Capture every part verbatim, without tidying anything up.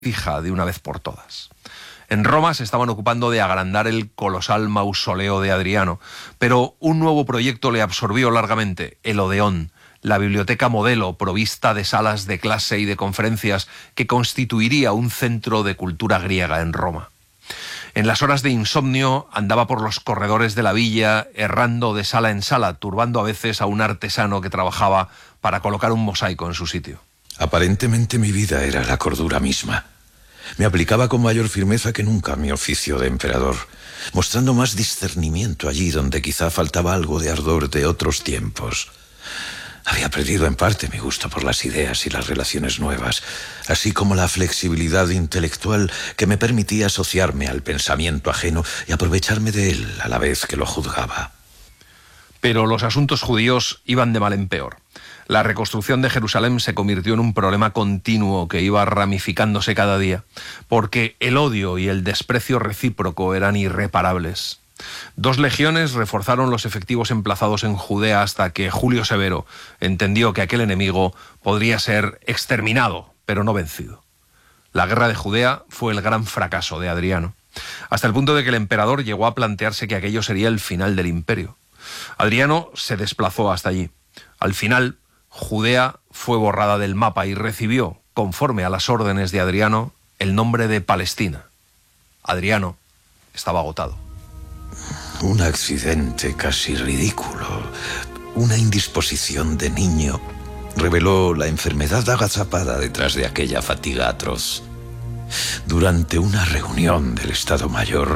fija de una vez por todas. En Roma se estaban ocupando de agrandar el colosal mausoleo de Adriano, pero un nuevo proyecto le absorbió largamente, el Odeón, la biblioteca modelo provista de salas de clase y de conferencias que constituiría un centro de cultura griega en Roma. En las horas de insomnio andaba por los corredores de la villa, errando de sala en sala, turbando a veces a un artesano que trabajaba para colocar un mosaico en su sitio. Aparentemente mi vida era la cordura misma. Me aplicaba con mayor firmeza que nunca mi oficio de emperador, mostrando más discernimiento allí donde quizá faltaba algo de ardor de otros tiempos. Había perdido en parte mi gusto por las ideas y las relaciones nuevas, así como la flexibilidad intelectual que me permitía asociarme al pensamiento ajeno y aprovecharme de él a la vez que lo juzgaba. Pero los asuntos judíos iban de mal en peor. La reconstrucción de Jerusalén se convirtió en un problema continuo que iba ramificándose cada día, porque el odio y el desprecio recíproco eran irreparables. Dos legiones reforzaron los efectivos emplazados en Judea hasta que Julio Severo entendió que aquel enemigo podría ser exterminado, pero no vencido. La guerra de Judea fue el gran fracaso de Adriano, hasta el punto de que el emperador llegó a plantearse que aquello sería el final del imperio. Adriano se desplazó hasta allí. Al final, Judea fue borrada del mapa y recibió, conforme a las órdenes de Adriano, el nombre de Palestina. Adriano estaba agotado. Un accidente casi ridículo, una indisposición de niño, reveló la enfermedad agazapada detrás de aquella fatiga atroz. Durante una reunión del Estado Mayor,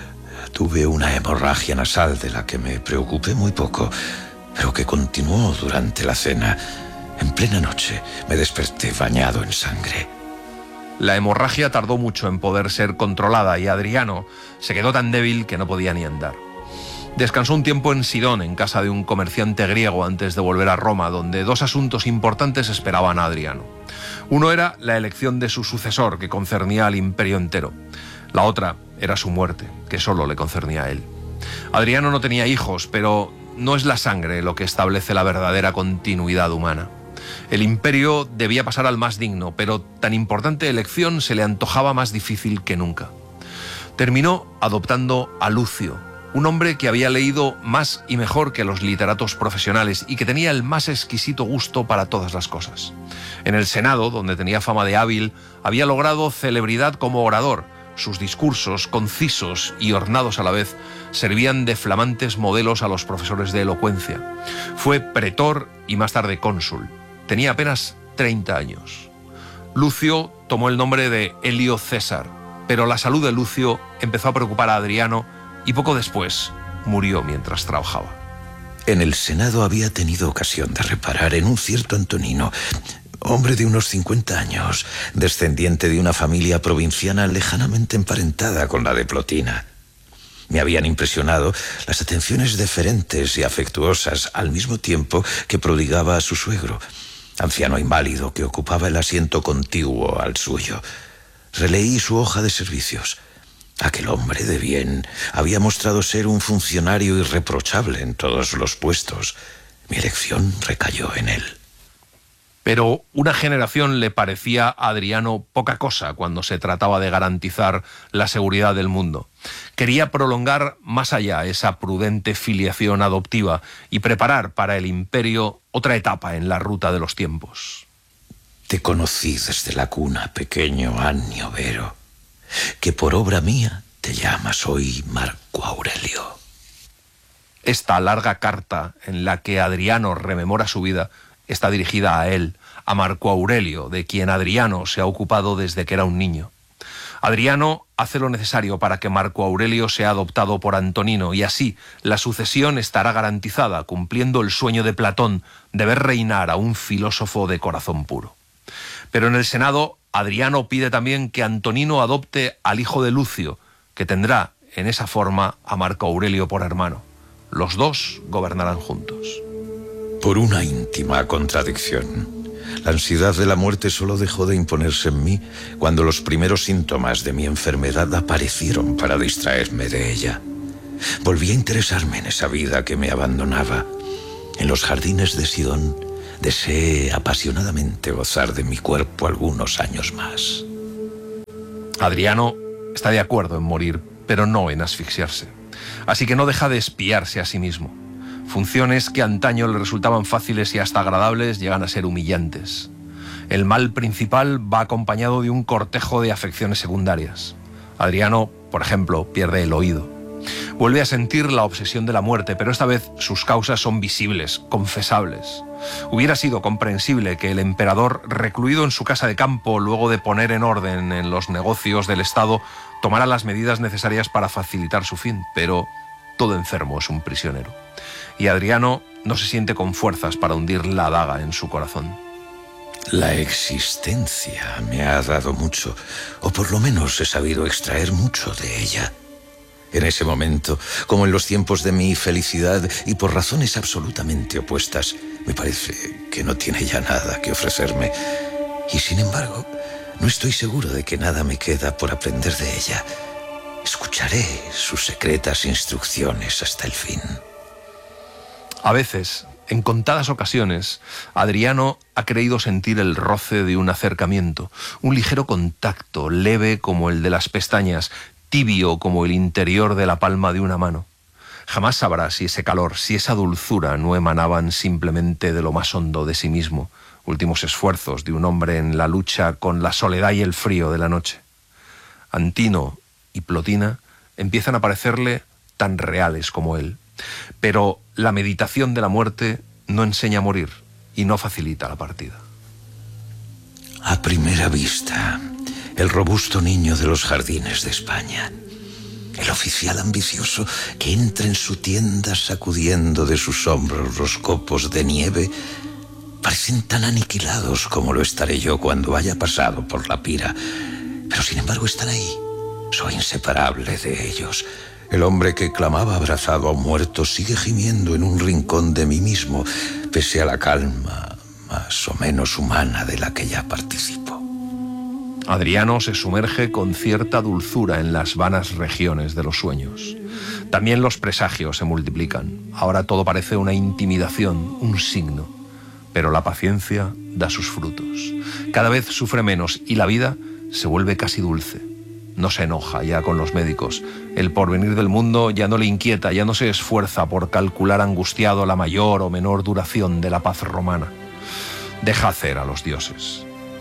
tuve una hemorragia nasal de la que me preocupé muy poco, pero que continuó durante la cena. En plena noche me desperté bañado en sangre. La hemorragia tardó mucho en poder ser controlada y Adriano se quedó tan débil que no podía ni andar. Descansó un tiempo en Sidón, en casa de un comerciante griego, antes de volver a Roma, donde dos asuntos importantes esperaban a Adriano. Uno era la elección de su sucesor, que concernía al imperio entero. La otra era su muerte, que solo le concernía a él. Adriano no tenía hijos, pero no es la sangre lo que establece la verdadera continuidad humana. El imperio debía pasar al más digno, pero tan importante elección se le antojaba más difícil que nunca. Terminó adoptando a Lucio, un hombre que había leído más y mejor que los literatos profesionales y que tenía el más exquisito gusto para todas las cosas. En el Senado, donde tenía fama de hábil, había logrado celebridad como orador. Sus discursos, concisos y ornados a la vez, servían de flamantes modelos a los profesores de elocuencia. Fue pretor y más tarde cónsul. Tenía apenas treinta años. Lucio tomó el nombre de Helio César, pero la salud de Lucio empezó a preocupar a Adriano y poco después murió mientras trabajaba. En el Senado había tenido ocasión de reparar en un cierto Antonino, hombre de unos cincuenta años, descendiente de una familia provinciana lejanamente emparentada con la de Plotina. Me habían impresionado las atenciones deferentes y afectuosas al mismo tiempo que prodigaba a su suegro, anciano inválido que ocupaba el asiento contiguo al suyo. Releí su hoja de servicios. Aquel hombre de bien había mostrado ser un funcionario irreprochable en todos los puestos. Mi elección recayó en él. Pero una generación le parecía a Adriano poca cosa cuando se trataba de garantizar la seguridad del mundo. Quería prolongar más allá esa prudente filiación adoptiva y preparar para el imperio otra etapa en la ruta de los tiempos. Te conocí desde la cuna, pequeño Annio Vero, que por obra mía te llamas hoy Marco Aurelio. Esta larga carta en la que Adriano rememora su vida está dirigida a él, a Marco Aurelio, de quien Adriano se ha ocupado desde que era un niño. Adriano hace lo necesario para que Marco Aurelio sea adoptado por Antonino y así la sucesión estará garantizada, cumpliendo el sueño de Platón de ver reinar a un filósofo de corazón puro. Pero en el Senado, Adriano pide también que Antonino adopte al hijo de Lucio, que tendrá en esa forma a Marco Aurelio por hermano. Los dos gobernarán juntos. Por una íntima contradicción, la ansiedad de la muerte solo dejó de imponerse en mí cuando los primeros síntomas de mi enfermedad aparecieron para distraerme de ella. Volví a interesarme en esa vida que me abandonaba. En los jardines de Sidón deseé apasionadamente gozar de mi cuerpo algunos años más. Adriano está de acuerdo en morir, pero no en asfixiarse. Así que no deja de espiarse a sí mismo. Funciones que antaño le resultaban fáciles y hasta agradables llegan a ser humillantes. El mal principal va acompañado de un cortejo de afecciones secundarias. Adriano, por ejemplo, pierde el oído. Vuelve a sentir la obsesión de la muerte, pero esta vez sus causas son visibles, confesables. Hubiera sido comprensible que el emperador, recluido en su casa de campo luego de poner en orden en los negocios del Estado, tomara las medidas necesarias para facilitar su fin, pero todo enfermo es un prisionero. Y Adriano no se siente con fuerzas para hundir la daga en su corazón. La existencia me ha dado mucho, o por lo menos he sabido extraer mucho de ella. En ese momento, como en los tiempos de mi felicidad, y por razones absolutamente opuestas, me parece que no tiene ya nada que ofrecerme. Y sin embargo, no estoy seguro de que nada me queda por aprender de ella. Escucharé sus secretas instrucciones hasta el fin. A veces, en contadas ocasiones, Adriano ha creído sentir el roce de un acercamiento, un ligero contacto, leve como el de las pestañas, tibio como el interior de la palma de una mano. Jamás sabrá si ese calor, si esa dulzura no emanaban simplemente de lo más hondo de sí mismo, últimos esfuerzos de un hombre en la lucha con la soledad y el frío de la noche. Antino y Plotina empiezan a parecerle tan reales como él, pero la meditación de la muerte no enseña a morir y no facilita la partida. A primera vista, el robusto niño de los jardines de España, el oficial ambicioso que entra en su tienda sacudiendo de sus hombros los copos de nieve, parecen tan aniquilados como lo estaré yo cuando haya pasado por la pira. Pero sin embargo están ahí. Soy inseparable de ellos. El hombre que clamaba abrazado a un muerto sigue gimiendo en un rincón de mí mismo, pese a la calma más o menos humana de la que ya participo. Adriano se sumerge con cierta dulzura en las vanas regiones de los sueños. También los presagios se multiplican. Ahora todo parece una intimidación, un signo. Pero la paciencia da sus frutos. Cada vez sufre menos y la vida se vuelve casi dulce. No se enoja ya con los médicos. El porvenir del mundo ya no le inquieta, ya no se esfuerza por calcular angustiado la mayor o menor duración de la paz romana. Deja hacer a los dioses.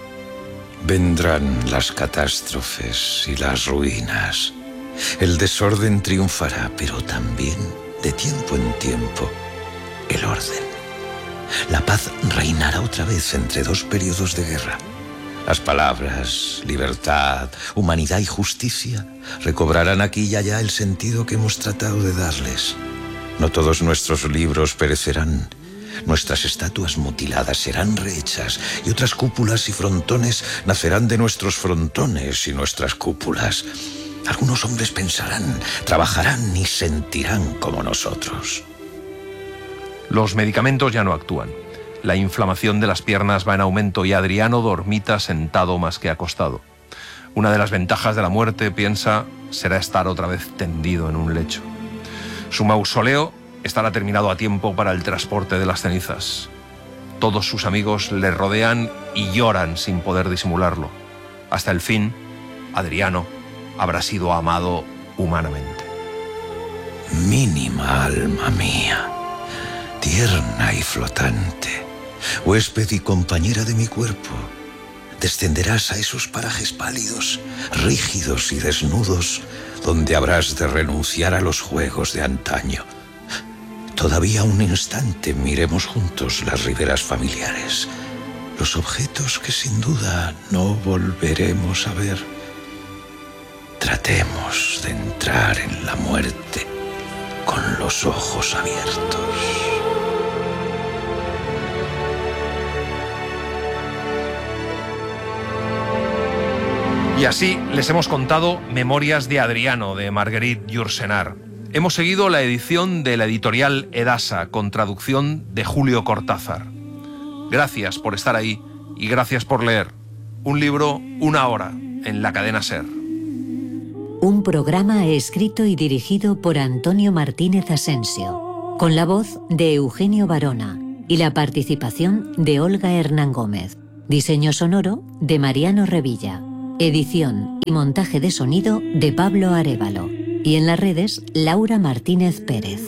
Vendrán las catástrofes y las ruinas. El desorden triunfará, pero también, de tiempo en tiempo, el orden. La paz reinará otra vez entre dos periodos de guerra. Las palabras, libertad, humanidad y justicia recobrarán aquí y allá el sentido que hemos tratado de darles. No todos nuestros libros perecerán. Nuestras estatuas mutiladas serán rehechas y otras cúpulas y frontones nacerán de nuestros frontones y nuestras cúpulas. Algunos hombres pensarán, trabajarán y sentirán como nosotros. Los medicamentos ya no actúan. La inflamación de las piernas va en aumento y Adriano dormita sentado más que acostado. Una de las ventajas de la muerte, piensa, será estar otra vez tendido en un lecho. Su mausoleo estará terminado a tiempo para el transporte de las cenizas. Todos sus amigos le rodean y lloran sin poder disimularlo. Hasta el fin, Adriano habrá sido amado humanamente. Mínima alma mía, tierna y flotante, huésped y compañera de mi cuerpo, descenderás a esos parajes pálidos, rígidos y desnudos, donde habrás de renunciar a los juegos de antaño. Todavía un instante miremos juntos las riberas familiares, los objetos que sin duda no volveremos a ver. Tratemos de entrar en la muerte con los ojos abiertos. Y así les hemos contado Memorias de Adriano, de Marguerite Yourcenar. Hemos seguido la edición de la editorial Edasa, con traducción de Julio Cortázar. Gracias por estar ahí y gracias por leer. Un libro, una hora, en la cadena SER. Un programa escrito y dirigido por Antonio Martínez Asensio, con la voz de Eugenio Barona y la participación de Olga Hernán Gómez. Diseño sonoro de Mariano Revilla. Edición y montaje de sonido de Pablo Arévalo. Y en las redes, Laura Martínez Pérez.